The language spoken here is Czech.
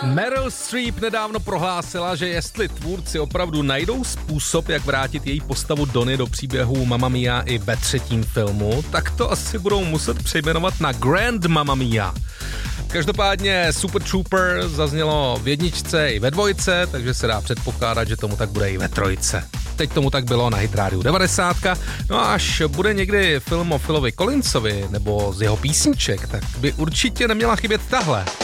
Meryl Streep nedávno prohlásila, že jestli tvůrci opravdu najdou způsob, jak vrátit její postavu Donny do příběhu Mamma Mia i ve třetím filmu, tak to asi budou muset přejmenovat na Grand Mamma Mia. Každopádně Super Trooper zaznělo v jedničce i ve dvojce, takže se dá předpokládat, že tomu tak bude i ve trojce. Teď tomu tak bylo na Hit Radio 90. No a až bude někdy film o Philovi Collinsovi nebo z jeho písniček, tak by určitě neměla chybět tahle.